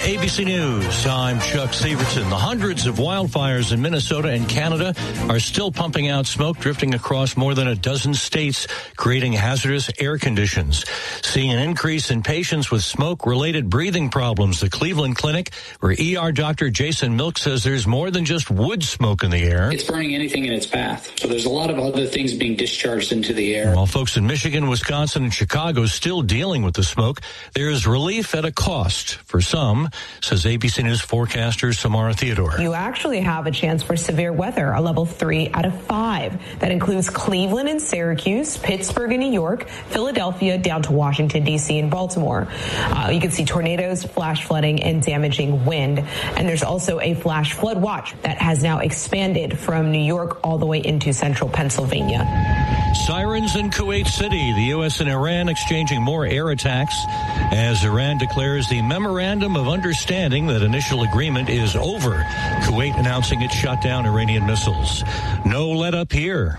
ABC News, I'm Chuck Severson. The hundreds of wildfires in Minnesota and Canada are still pumping out smoke, drifting across more than a dozen states, creating hazardous air conditions. Seeing an increase in patients with smoke-related breathing problems, the Cleveland Clinic, where ER Dr. Jason Milk says there's more than just wood smoke in the air. It's burning anything in its path. So there's a lot of other things being discharged into the air. While folks in Michigan, Wisconsin, and Chicago still dealing with the smoke, there is relief at a cost for some, says ABC News forecaster Samara Theodore. You actually have a chance for severe weather, a level 3 out of 5. That includes Cleveland and Syracuse, Pittsburgh and New York, Philadelphia, down to Washington, D.C. and Baltimore. You can see tornadoes, flash flooding, and damaging wind. And there's also a flash flood watch that has now expanded from New York all the way into central Pennsylvania. Sirens in Kuwait City. The U.S. and Iran exchanging more air attacks as Iran declares the memorandum of understanding that initial agreement is over. Kuwait announcing it shot down Iranian missiles. No let up here.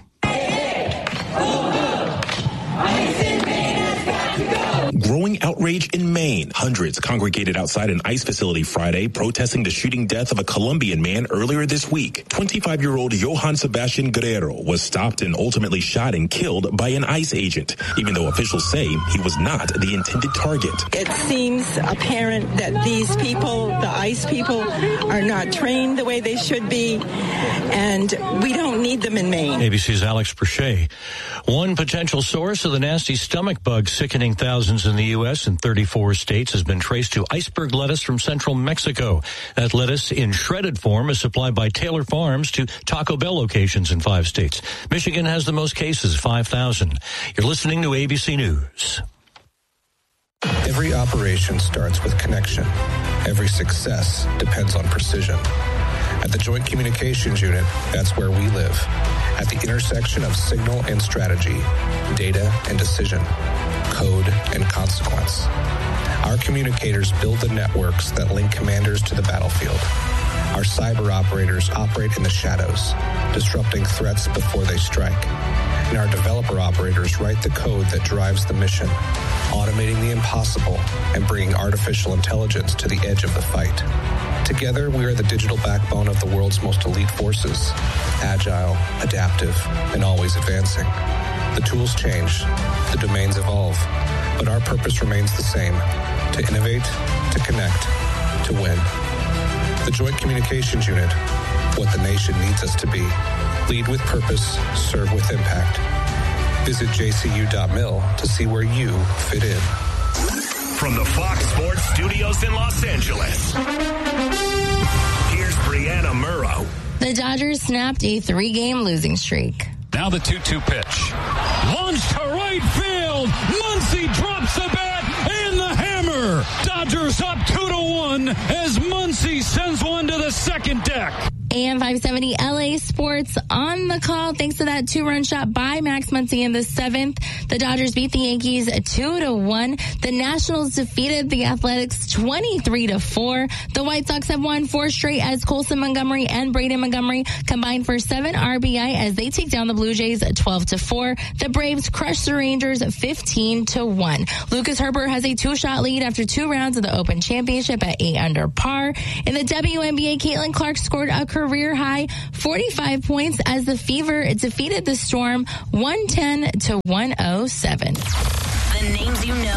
Growing outrage in Maine. Hundreds congregated outside an ICE facility Friday, protesting the shooting death of a Colombian man earlier this week. 25-year-old Johann Sebastian Guerrero was stopped and ultimately shot and killed by an ICE agent, even though officials say he was not the intended target. It seems apparent that these people, the ICE people, are not trained the way they should be, and we don't need them in Maine. ABC's Alex Brachet. One potential source of the nasty stomach bug sickening thousands in the U.S. and 34 states has been traced to iceberg lettuce from central Mexico. That lettuce in shredded form is supplied by Taylor Farms to Taco Bell locations in 5 states. Michigan has the most cases, 5,000. You're listening to ABC News. Every operation starts with connection. Every success depends on precision. At the Joint Communications Unit, that's where we live. At the intersection of signal and strategy, data and decision, code and consequence. Our communicators build the networks that link commanders to the battlefield. Our cyber operators operate in the shadows, disrupting threats before they strike. And our developer operators write the code that drives the mission, automating the impossible and bringing artificial intelligence to the edge of the fight. Together, we are the digital backbone of the world's most elite forces, agile, adaptive, and always advancing. The tools change, the domains evolve, but our purpose remains the same: to innovate, to connect, to win. The Joint Communications Unit, what the nation needs us to be. Lead with purpose, serve with impact. Visit jcu.mil to see where you fit in. From the Fox Sports Studios in Los Angeles, here's Brianna Murrow. The Dodgers snapped a 3-game losing streak. Now the 2-2 pitch. Launched to right field. Muncy drops the bat and the hammer. Dodgers up 2-1 as Muncy sends one to the second deck. AM 570 LA Sports on the call thanks to that 2-run shot by Max Muncy in the 7th. The Dodgers beat the Yankees 2-1. The Nationals defeated the Athletics 23-4. The White Sox have won 4 straight as Colson Montgomery and Braden Montgomery combined for 7 RBI as they take down the Blue Jays 12-4. The Braves crush the Rangers 15-1. Lucas Herbert has a 2-shot lead after 2 rounds of the Open Championship at 8 under par. In the WNBA, Caitlin Clark scored a career high 45 points as the Fever defeated the Storm 110-107. The names you know.